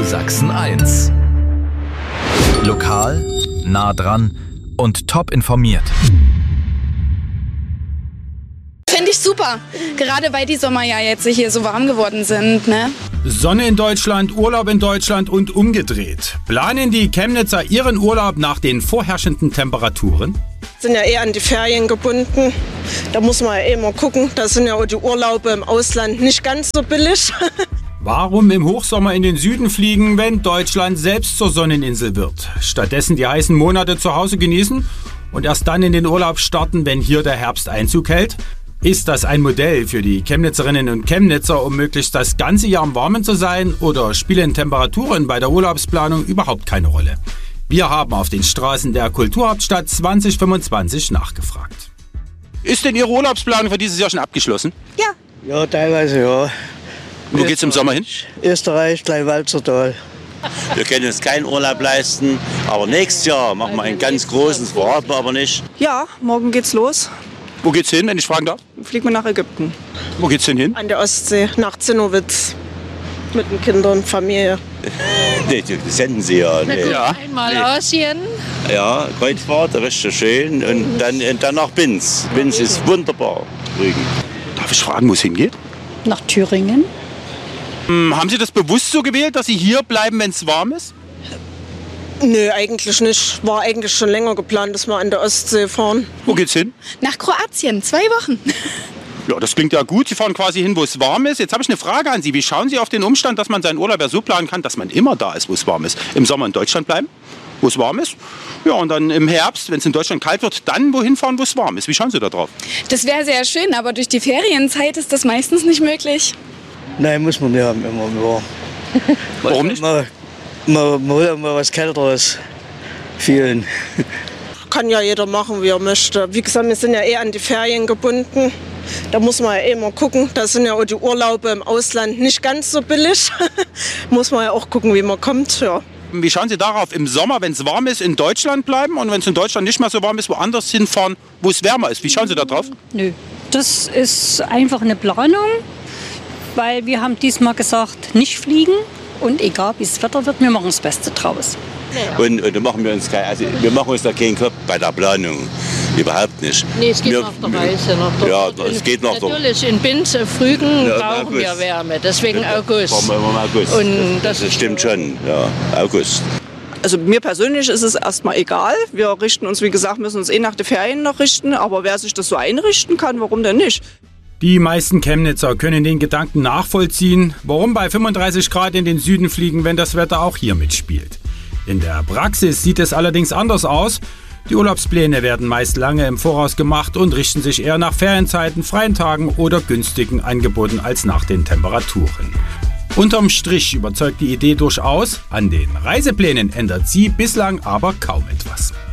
Sachsen 1. Lokal, nah dran und top informiert. Finde ich super, gerade weil die Sommer ja jetzt hier so warm geworden sind, ne? Sonne in Deutschland, Urlaub in Deutschland und umgedreht. Planen die Chemnitzer ihren Urlaub nach den vorherrschenden Temperaturen? Sind ja eher an die Ferien gebunden. Da muss man ja immer gucken. Da sind ja auch die Urlaube im Ausland nicht ganz so billig. Warum im Hochsommer in den Süden fliegen, wenn Deutschland selbst zur Sonneninsel wird? Stattdessen die heißen Monate zu Hause genießen und erst dann in den Urlaub starten, wenn hier der Herbst Einzug hält? Ist das ein Modell für die Chemnitzerinnen und Chemnitzer, um möglichst das ganze Jahr im Warmen zu sein, oder spielen Temperaturen bei der Urlaubsplanung überhaupt keine Rolle? Wir haben auf den Straßen der Kulturhauptstadt 2025 nachgefragt. Ist denn Ihre Urlaubsplanung für dieses Jahr schon abgeschlossen? Ja. Ja, teilweise ja. Wo geht's im Sommer hin? Österreich, Kleinwalzertal. Wir können uns keinen Urlaub leisten, aber nächstes Jahr machen wir einen ganz großen, das verraten wir aber nicht. Ja, morgen geht's los. Wo geht's hin, wenn ich fragen darf? Fliegen wir nach Ägypten. Wo geht's denn hin? An der Ostsee, nach Zinnowitz. Mit den Kindern, Familie. Nee, das senden sie ja. Nee. Ja. Einmal Asien. Ja, Kreuzfahrt, richtig schön. Und dann nach Binz. Binz ist wunderbar. Drüben. Darf ich fragen, wo es hingeht? Nach Thüringen. Haben Sie das bewusst so gewählt, dass Sie hier bleiben, wenn es warm ist? Nö, eigentlich nicht. War eigentlich schon länger geplant, dass wir an der Ostsee fahren. Wo geht's hin? Nach Kroatien, 2 Wochen. Ja, das klingt ja gut. Sie fahren quasi hin, wo es warm ist. Jetzt habe ich eine Frage an Sie. Wie schauen Sie auf den Umstand, dass man seinen Urlaub ja so planen kann, dass man immer da ist, wo es warm ist? Im Sommer in Deutschland bleiben, wo es warm ist. Ja, und dann im Herbst, wenn es in Deutschland kalt wird, dann wohin fahren, wo es warm ist. Wie schauen Sie da drauf? Das wäre sehr schön, aber durch die Ferienzeit ist das meistens nicht möglich. Nein, muss man nicht haben immer. Warum nicht? Man will auch mal was Kälteres fühlen. Kann ja jeder machen, wie er möchte. Wie gesagt, wir sind ja eher an die Ferien gebunden. Da muss man ja immer gucken. Da sind ja auch die Urlaube im Ausland nicht ganz so billig. Muss man ja auch gucken, wie man kommt. Ja. Wie schauen Sie darauf, im Sommer, wenn es warm ist, in Deutschland bleiben und wenn es in Deutschland nicht mehr so warm ist, woanders hinfahren, wo es wärmer ist? Wie schauen Sie da drauf? Nö, das ist einfach eine Planung, weil wir haben diesmal gesagt, nicht fliegen und egal wie das Wetter wird, wir machen das Beste draus. Und da machen wir uns wir machen uns da keinen Kopf bei der Planung. Überhaupt nicht. Nee, es geht nach der Reise. Es geht nach der Natürlich, in Binz, Frügen brauchen wir Wärme, deswegen August. Fahren wir immer im August. Und das stimmt schon, ja, August. Also mir persönlich ist es erstmal egal. Wir richten uns, wie gesagt, müssen uns nach den Ferien noch richten. Aber wer sich das so einrichten kann, warum denn nicht? Die meisten Chemnitzer können den Gedanken nachvollziehen, warum bei 35 Grad in den Süden fliegen, wenn das Wetter auch hier mitspielt. In der Praxis sieht es allerdings anders aus. Die Urlaubspläne werden meist lange im Voraus gemacht und richten sich eher nach Ferienzeiten, freien Tagen oder günstigen Angeboten als nach den Temperaturen. Unterm Strich überzeugt die Idee durchaus, an den Reiseplänen ändert sie bislang aber kaum etwas.